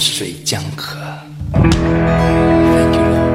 水江河。 Thank you Lord。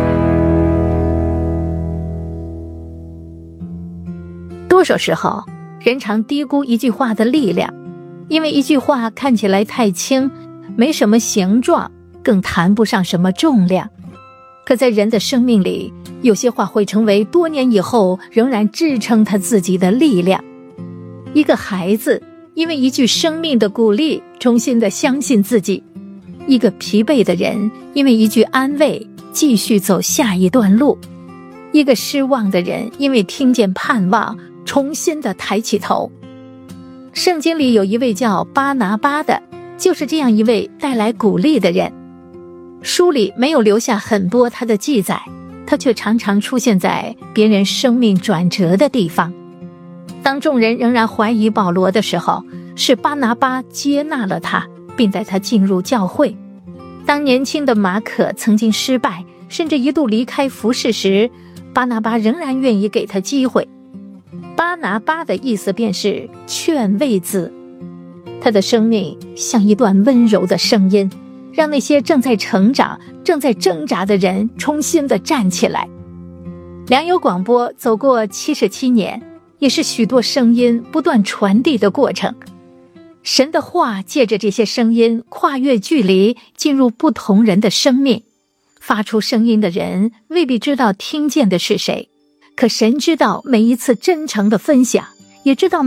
多少时候人常低估一句话的力量，因为一句话看起来太轻，没什么形状，更谈不上什么重量。可在人的生命里，有些话会成为多年以后仍然支撑他自己的力量。一个孩子因为一句生命的鼓励，重新的相信自己；一个疲惫的人因为一句安慰，继续走下一段路；一个失望的人因为听见盼望，重新的抬起头。圣经里有一位叫巴拿巴的，就是这样一位带来鼓励的人。书里没有留下很多他的记载，他却常常出现在别人生命转折的地方。当众人仍然怀疑保罗的时候，是巴拿巴接纳了他，并带他进入教会。当年轻的马可曾经失败，甚至一度离开服事时，巴拿巴仍然愿意给他机会。巴拿巴的意思便是劝慰子，他的生命像一段温柔的声音，让那些正在成长、正在挣扎的人重新的站起来。良友广播走过77年，也是许多声音不断传递的过程。神的话借着这些声音跨越距离，进入不同人的生命。发出声音的人未必知道听见的是谁，可神知道每一次真诚的分享，也知道